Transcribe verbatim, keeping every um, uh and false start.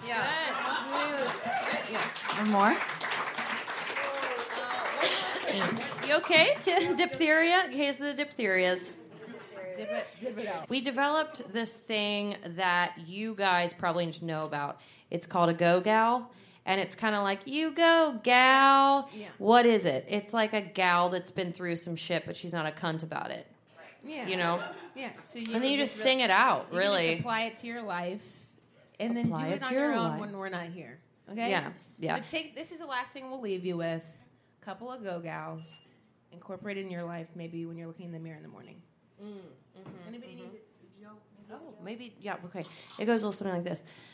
Yeah. yeah. One more. You okay? T- diphtheria? Case of the diphtherias. Dip it, dip it out. We developed this thing that you guys probably need to know about. It's called a Go Gal. And it's kind of like, you go, gal. Yeah. What is it? It's like a gal that's been through some shit, but she's not a cunt about it. Yeah. You know? Yeah. So you and then you just re- sing it out, you really. Can just apply it to your life, and Apply then do it it to on your your own life. when we're not here. Okay? Yeah. Yeah. So take this is the last thing we'll leave you with. A couple of Go Gals. Incorporate it in your life, maybe when you're looking in the mirror in the morning. Mm, mm-hmm, Anybody mm-hmm. need a joke? Oh, maybe, yeah, okay. It goes a little something like this.